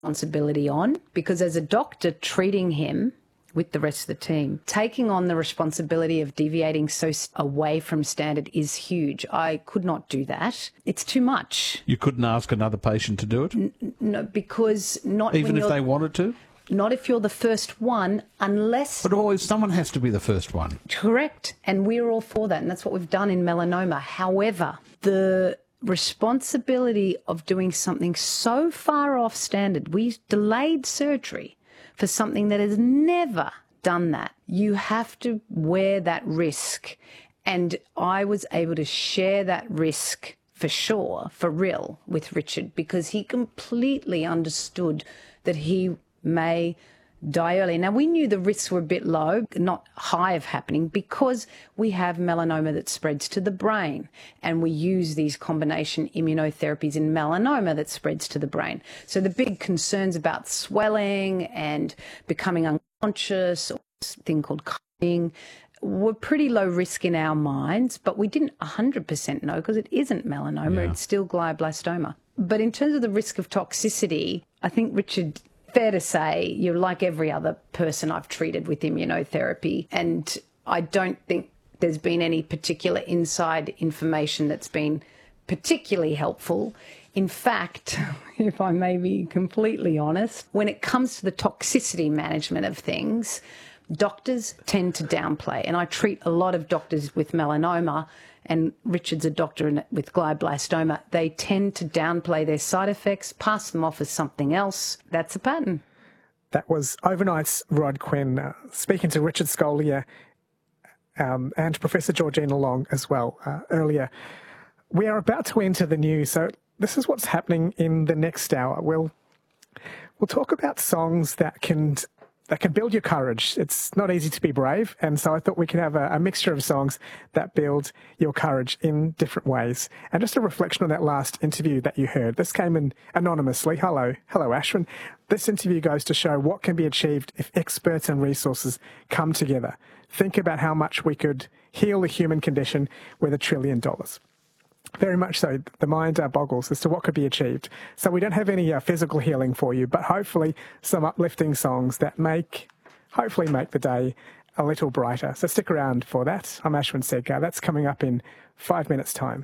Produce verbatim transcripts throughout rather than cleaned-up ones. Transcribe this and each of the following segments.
responsibility on, because as a doctor treating him with the rest of the team, taking on the responsibility of deviating so away from standard is huge. I could not do that. It's too much. You couldn't ask another patient to do it? N- no, because not even when if they wanted to? Not if you're the first one, unless... But always someone has to be the first one. Correct. And we're all for that, and that's what we've done in melanoma. However, the responsibility of doing something so far off standard, we delayed surgery for something that has never done that. You have to wear that risk. And I was able to share that risk for sure, for real, with Richard, because he completely understood that he may die early. Now, we knew the risks were a bit low, not high of happening, because we have melanoma that spreads to the brain, and we use these combination immunotherapies in melanoma that spreads to the brain. So the big concerns about swelling and becoming unconscious, or this thing called cutting, were pretty low risk in our minds, but we didn't one hundred percent know because it isn't melanoma, yeah. It's still glioblastoma. But in terms of the risk of toxicity, I think Richard... fair to say, you're like every other person I've treated with immunotherapy, and I don't think there's been any particular inside information that's been particularly helpful. In fact, if I may be completely honest, when it comes to the toxicity management of things, doctors tend to downplay, and I treat a lot of doctors with melanoma, and Richard's a doctor in, with glioblastoma. They tend to downplay their side effects, pass them off as something else. That's a pattern. That was Overnight's Rod Quinn uh, speaking to Richard Scolyer um, and Professor Georgina Long as well uh, earlier. We are about to enter the news, so this is what's happening in the next hour. We'll we'll talk about songs that can that can build your courage. It's not easy to be brave, and so I thought we could have a, a mixture of songs that build your courage in different ways. And just a reflection on that last interview that you heard. This came in anonymously. Hello, hello, Ashwin. This interview goes to show what can be achieved if experts and resources come together. Think about how much we could heal the human condition with a trillion dollars. Very much so. The mind uh, boggles as to what could be achieved. So we don't have any uh, physical healing for you, but hopefully some uplifting songs that make, hopefully make the day a little brighter. So stick around for that. I'm Ashwin Sedgar. That's coming up in five minutes' time.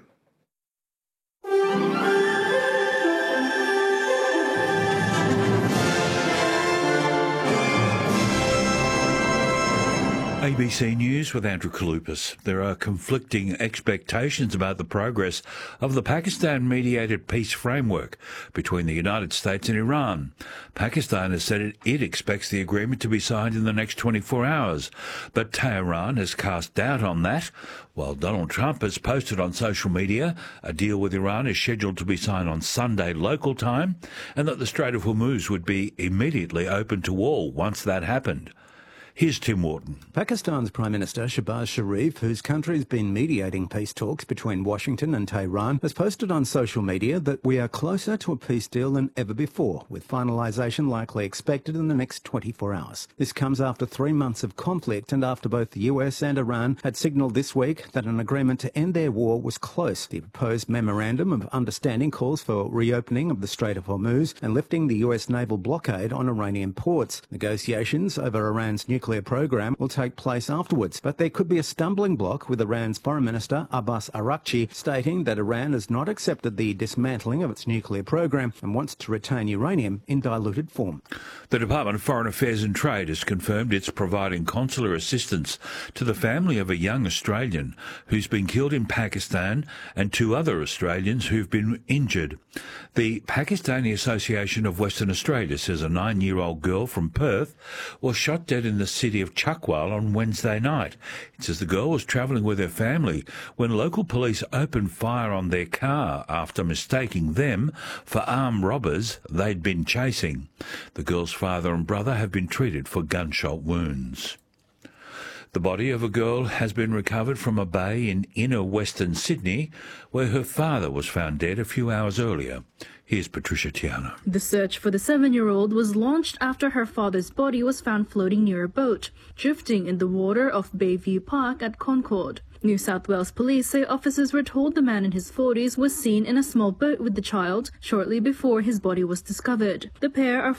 A B C News with Andrew Kalupas. There are conflicting expectations about the progress of the Pakistan-mediated peace framework between the United States and Iran. Pakistan has said it, it expects the agreement to be signed in the next twenty-four hours, but Tehran has cast doubt on that, while Donald Trump has posted on social media a deal with Iran is scheduled to be signed on Sunday local time, and that the Strait of Hormuz would be immediately open to all once that happened. Here's Tim Wharton. Pakistan's Prime Minister Shehbaz Sharif, whose country has been mediating peace talks between Washington and Tehran, has posted on social media that we are closer to a peace deal than ever before, with finalisation likely expected in the next twenty-four hours. This comes after three months of conflict and after both the U S and Iran had signalled this week that an agreement to end their war was close. The proposed memorandum of understanding calls for reopening of the Strait of Hormuz and lifting the U S naval blockade on Iranian ports. Negotiations over Iran's nuclear nuclear program will take place afterwards, but there could be a stumbling block with Iran's Foreign Minister Abbas Araghchi stating that Iran has not accepted the dismantling of its nuclear program and wants to retain uranium in diluted form. The Department of Foreign Affairs and Trade has confirmed it's providing consular assistance to the family of a young Australian who's been killed in Pakistan and two other Australians who've been injured. The Pakistani Association of Western Australia says a nine-year-old girl from Perth was shot dead in the city of Chuckwal on Wednesday night. It says the girl was travelling with her family when local police opened fire on their car after mistaking them for armed robbers they'd been chasing. The girl's father and brother have been treated for gunshot wounds. The body of a girl has been recovered from a bay in inner Western Sydney, where her father was found dead a few hours earlier. Here's Patricia Tiana. The search for the seven-year-old was launched after her father's body was found floating near a boat, drifting in the water of Bayview Park at Concord. New South Wales police say officers were told the man in his forties was seen in a small boat with the child shortly before his body was discovered. The pair are